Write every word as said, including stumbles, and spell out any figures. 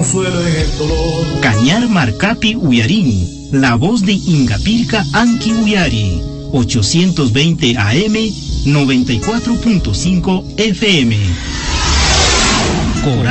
consuelo en el dolor. Cañar Marcapi Uyarini, la voz de Ingapirca Anki Uyari, ochocientos veinte A M, noventa y cuatro punto cinco F M. Coral